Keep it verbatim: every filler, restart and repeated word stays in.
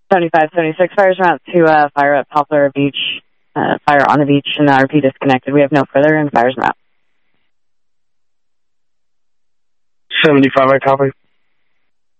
seventy-five seventy-six, fires route to uh, fire at Poplar Beach. Uh, fire on the beach, and the R P disconnected. We have no further, and fires route. seventy-five, I copy.